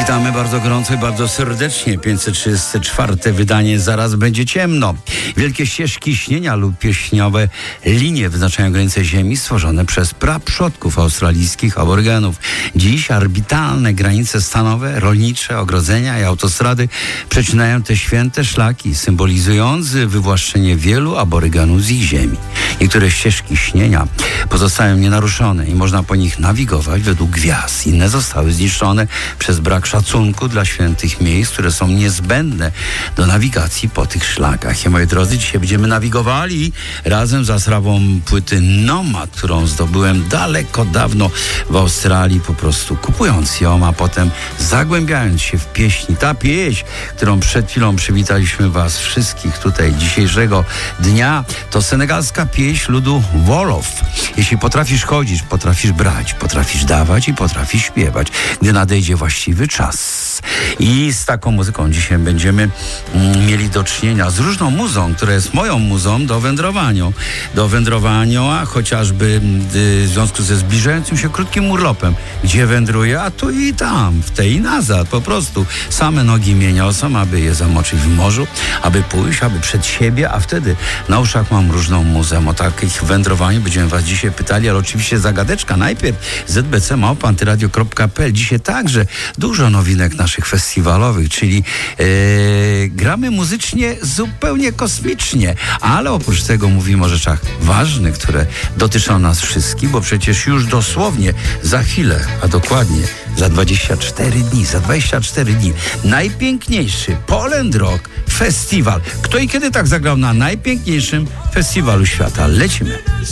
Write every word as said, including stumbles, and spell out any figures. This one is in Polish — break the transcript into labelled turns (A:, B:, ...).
A: Witamy bardzo gorąco i bardzo serdecznie. pięćset trzydzieste czwarte wydanie Zaraz będzie ciemno. Wielkie ścieżki śnienia lub pieśniowe linie wyznaczają granice Ziemi stworzone przez praprzodków australijskich aborygenów. Dziś arbitralne granice stanowe, rolnicze, ogrodzenia i autostrady przecinają te święte szlaki, symbolizujące wywłaszczenie wielu aborygenów z ich ziemi. Niektóre ścieżki śnienia pozostają nienaruszone i można po nich nawigować według gwiazd. Inne zostały zniszczone przez brak szacunku dla świętych miejsc, które są niezbędne do nawigacji po tych szlakach. I moi drodzy, dzisiaj będziemy nawigowali razem z asrawą płyty Nomad, którą zdobyłem daleko dawno w Australii, po prostu kupując ją, a potem zagłębiając się w pieśni. Ta pieśń, którą przed chwilą przywitaliśmy was wszystkich tutaj dzisiejszego dnia, to senegalska pieśń ludu Wolof. Jeśli potrafisz chodzić, potrafisz brać, potrafisz dawać i potrafisz śpiewać, gdy nadejdzie właściwy czas. I z taką muzyką dzisiaj będziemy mm, mieli do czynienia z różną muzą, która jest moją muzą do wędrowania. Do wędrowania, chociażby y, w związku ze zbliżającym się krótkim urlopem. Gdzie wędruję? A tu i tam, w tej i nazad. Po prostu same nogi mnie niosą, aby je zamoczyć w morzu, aby pójść, aby przed siebie, a wtedy na uszach mam różną muzę. O takich wędrowaniu będziemy was dzisiaj pytali, ale oczywiście zagadeczka. Najpierw z b c małpa antyradio kropka p l. Dzisiaj także dużo nowinek naszych festiwalowych, czyli e, gramy muzycznie zupełnie kosmicznie, ale oprócz tego mówimy o rzeczach ważnych, które dotyczą nas wszystkich, bo przecież już dosłownie za chwilę, a dokładnie za dwadzieścia cztery dni, za dwadzieścia cztery dni najpiękniejszy Poland Rock Festiwal. Kto i kiedy tak zagrał na najpiękniejszym festiwalu świata? Lecimy.